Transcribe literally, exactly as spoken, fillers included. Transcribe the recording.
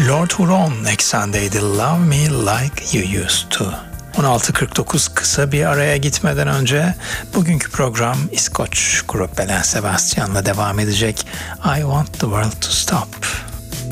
Lord Huron eksendeydi. Love Me Like You Used To. on altı kırk dokuz kısa bir araya gitmeden önce bugünkü program İskoç grup Belen Sebastian'la devam edecek. I Want The World To Stop.